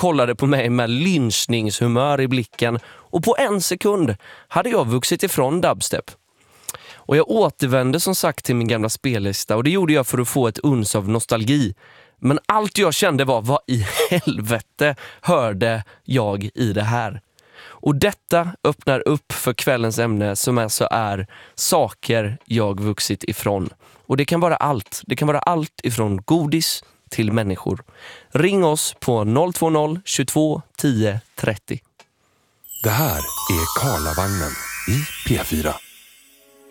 kollade på mig med lynchningshumör i blicken och på en sekund hade jag vuxit ifrån dubstep. Och jag återvände som sagt till min gamla spellista och det gjorde jag för att få ett uns av nostalgi. Men allt jag kände var, vad i helvete hörde jag i det här? Och detta öppnar upp för kvällens ämne som alltså är saker jag vuxit ifrån. Och det kan vara allt. Det kan vara allt ifrån godis till människor. Ring oss på 020 22 10 30. Det här är Karlavagnen i P4.